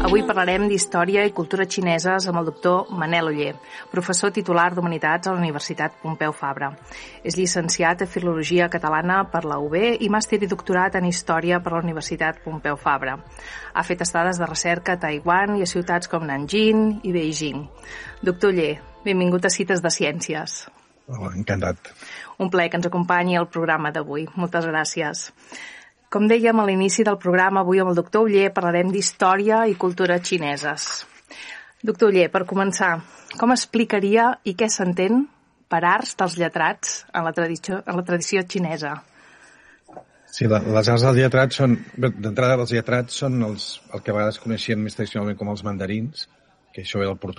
Avui parlarem d'història i cultura xineses amb el doctor Manel Oller, professor titular d'Humanitats a la Universitat Pompeu Fabra. És llicenciat en Filologia Catalana per la UB i màster i doctorat en Història per la Universitat Pompeu Fabra. Ha fet estades de recerca a Taiwan i a ciutats com Nanjing i Beijing. Doctor Oller, benvingut a Cites de Ciències. Hola, encantat. Un plaer que ens acompanyi al programa d'avui. Moltes gràcies. Com dèiem a l'inici del programa, avui amb el doctor Oller parlarem d'història i cultura xineses. Doctor Oller, per començar, com explicaria i què s'entén per arts dels lletrats en la tradició xinesa? Sí, les arts dels lletrats són, d'entrada els lletrats són el que a vegades coneixíem més tradicionalment com els mandarins, que això ve del portuguès.